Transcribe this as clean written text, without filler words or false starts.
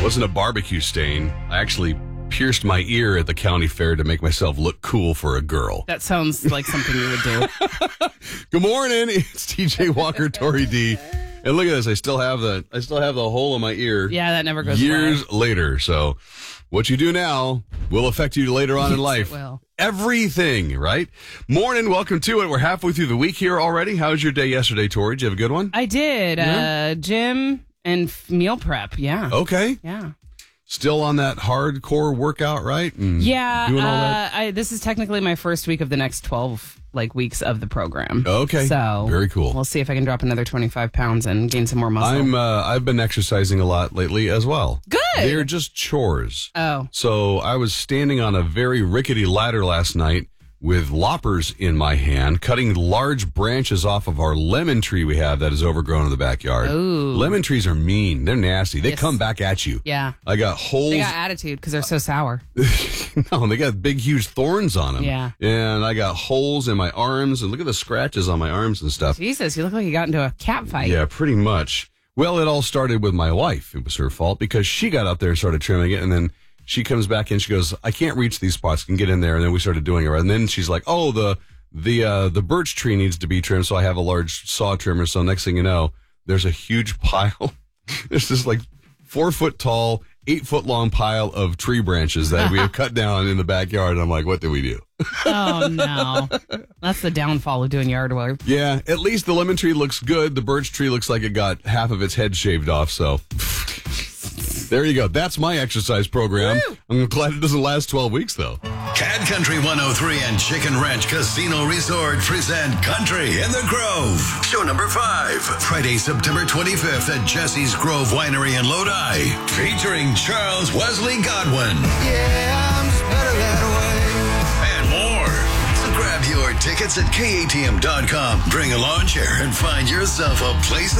Wasn't a barbecue stain. I actually pierced my ear at the county fair to make myself look cool for a girl. That sounds like something you would do. Good morning. It's TJ Walker, Tori D. And look at this. I still have the hole in my ear. Yeah, that never goes years away. later. So what you do now will affect you later on in life. It will. Everything, right? Morning. Welcome to it. We're halfway through the week here already. How was your day yesterday, Tori? Did you have a good one? I did. Yeah? Gym and meal prep. Yeah. Okay. Yeah. Still on that hardcore workout, right? And Yeah. doing all that? This is technically my first week of the next 12 weeks of the program. Okay. So very cool. We'll see if I can drop another 25 pounds and gain some more muscle. I've been exercising a lot lately as well. Good. They're just chores. Oh. So I was standing on a very rickety ladder last night with loppers in my hand, cutting large branches off of our lemon tree we have that is overgrown in the backyard. Ooh. Lemon trees are mean. They're nasty. They Yes. come back at you. Yeah. I got holes. They got attitude because they're so sour. No, they got big, huge thorns on them. Yeah. And I got holes in my arms, and look at the scratches on my arms and stuff. Jesus, you look like you got into a cat fight. Yeah, pretty much. Well, it all started with my wife. It was her fault because she got up there and started trimming it, and then she comes back in. She goes, "I can't reach these spots. Can get in there." And then we started doing it. And then she's like, "Oh, the birch tree needs to be trimmed." So I have a large saw trimmer. So next thing you know, there's a huge pile. There's this 4 foot tall, 8 foot long pile of tree branches that we have cut down in the backyard. And I'm like, what did we do? Oh, no. That's the downfall of doing yard work. Yeah, at least the lemon tree looks good. The birch tree looks like it got half of its head shaved off. So there you go. That's my exercise program. Woo! I'm glad it doesn't last 12 weeks, though. Cad Country 103 and Chicken Ranch Casino Resort present Country in the Grove. Show number 5. Friday, September 25th at Jesse's Grove Winery in Lodi. Featuring Charles Wesley Godwin. Yeah, I'm just better that way. And more. So grab your tickets at KATM.com. Bring a lawn chair and find yourself a place